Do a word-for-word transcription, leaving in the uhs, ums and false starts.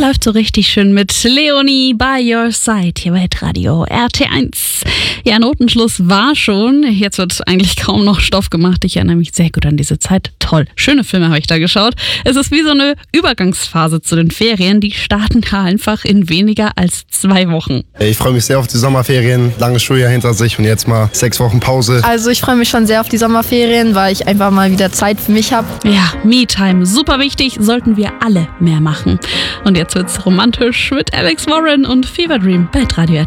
läuft so richtig schön mit Leonie by your side hier bei Hitradio R T eins. Ja, Notenschluss war schon. Jetzt wird eigentlich kaum noch Stoff gemacht. Ich erinnere mich sehr gut an diese Zeit. Toll. Schöne Filme habe ich da geschaut. Es ist wie so eine Übergangsphase zu den Ferien. Die starten da einfach in weniger als zwei Wochen. Ich freue mich sehr auf die Sommerferien. Langes Schuljahr hinter sich und jetzt mal sechs Wochen Pause. Also ich freue mich schon sehr auf die Sommerferien, weil ich einfach mal wieder Zeit für mich habe. Ja, Me-Time. Super wichtig. Sollten wir alle mehr machen. Und jetzt wird's romantisch mit Alex Warren und Fever Dream bei Radio R T eins.